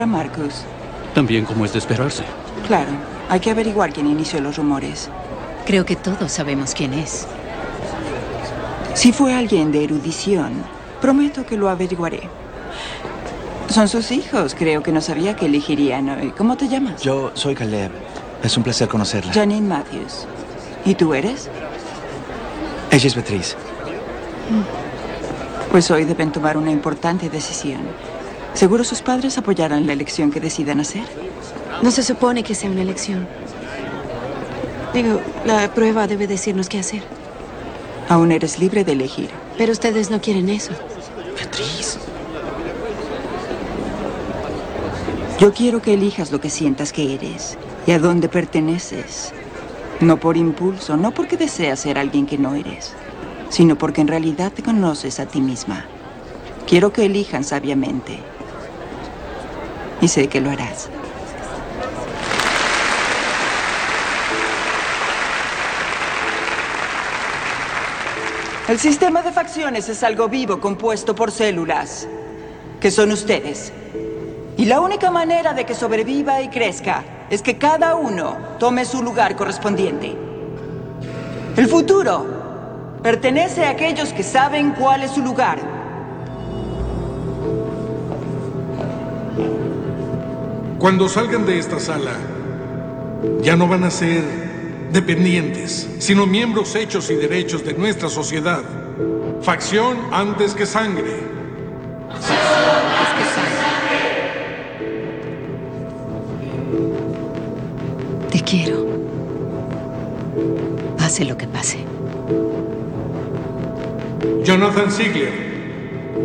Marcus. También como es de esperarse. Claro, hay que averiguar quién inició los rumores. Creo que todos sabemos quién es. Si fue alguien de erudición, prometo que lo averiguaré. Son sus hijos, creo que no sabía que elegirían hoy. ¿Cómo te llamas? Yo soy Caleb. Es un placer conocerla. Janine Matthews. ¿Y tú eres? Ella es Beatriz. Pues hoy deben tomar una importante decisión. Seguro sus padres apoyarán la elección que decidan hacer. No se supone que sea una elección. Digo, la prueba debe decirnos qué hacer. Aún eres libre de elegir. Pero ustedes no quieren eso. Beatriz. Yo quiero que elijas lo que sientas que eres y a dónde perteneces. No por impulso, no porque deseas ser alguien que no eres, sino porque en realidad te conoces a ti misma. Quiero que elijan sabiamente. Y sé que lo harás. El sistema de facciones es algo vivo compuesto por células, que son ustedes. Y la única manera de que sobreviva y crezca es que cada uno tome su lugar correspondiente. El futuro pertenece a aquellos que saben cuál es su lugar. Cuando salgan de esta sala, ya no van a ser dependientes, sino miembros hechos y derechos de nuestra sociedad. Facción antes que sangre. Te quiero. Pase lo que pase. Jonathan Ziegler.